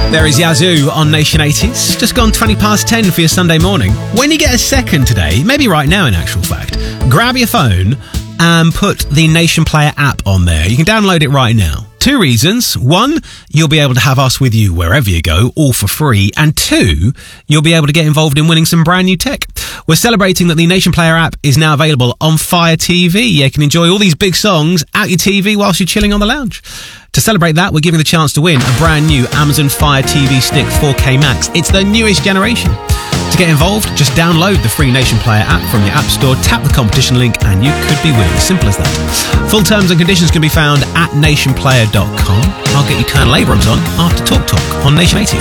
There is Yazoo on Nation 80s. Just gone 20 past 10 for your Sunday morning. When you get a second today, maybe right now in actual fact, grab your phone and put the Nation Player app on there. You can download it right now. Two reasons. One, you'll be able to have us with you wherever you go, all for free. And two, you'll be able to get involved in winning some brand new tech. We're celebrating that the Nation Player app is now available on Fire TV. You can enjoy all these big songs at your TV whilst you're chilling on the lounge. To celebrate that, we're giving the chance to win a brand new Amazon Fire TV Stick 4K Max. It's the newest generation. To get involved, just download the free Nation Player app from your app store, tap the competition link, and you could be winning. Simple as that. Full terms and conditions can be found at nationplayer.com. I'll get you Colonel Abrams on after Talk on Nation 80s.